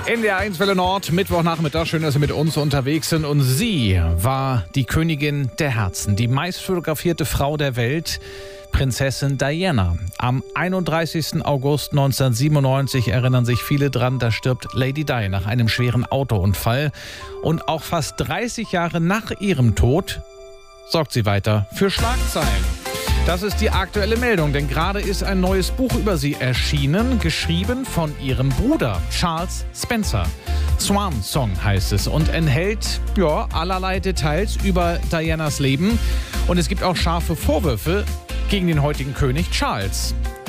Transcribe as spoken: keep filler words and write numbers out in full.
In der eins Welle Nord, Mittwochnachmittag. Schön, dass Sie mit uns unterwegs sind. Und sie war die Königin der Herzen, die meist fotografierte Frau der Welt, Prinzessin Diana. Am einunddreißigsten August neunzehnhundertsiebenundneunzig erinnern sich viele dran, da stirbt Lady Di nach einem schweren Autounfall. Und auch fast dreißig Jahre nach ihrem Tod sorgt sie weiter für Schlagzeilen. Das ist die aktuelle Meldung, denn gerade ist ein neues Buch über sie erschienen, geschrieben von ihrem Bruder Charles Spencer. Swan Song heißt es und enthält ja, allerlei Details über Dianas Leben. Und es gibt auch scharfe Vorwürfe gegen den heutigen König Charles.